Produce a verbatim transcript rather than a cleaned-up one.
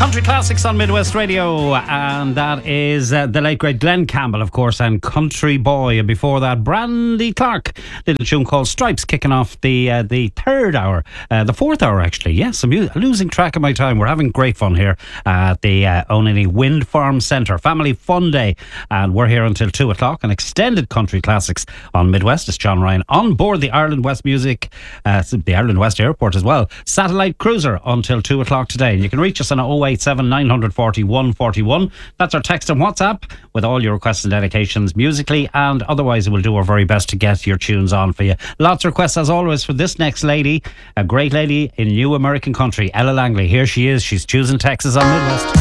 Country Classics on Midwest Radio, and that is uh, the late great Glenn Campbell, of course, and Country Boy. And before that, Brandy Clark, little tune called Stripes, kicking off the uh, the third hour, uh, the fourth hour actually. Yes, I'm losing track of my time. We're having great fun here at the uh, Onany Wind Farm Centre, Family Fun Day, and we're here until two o'clock. An extended Country Classics on Midwest. It's John Ryan on board the Ireland West Music, uh, the Ireland West Airport as well. Satellite Cruiser until two o'clock today. And you can reach us on oh eight seven nine four one four one. That's our text and WhatsApp with all your requests and dedications musically and otherwise. We'll do our very best to get your tunes on for you. Lots of requests as always for this next lady, a great lady in new American country, Ella Langley. Here she is. She's choosing Texas on Midwest.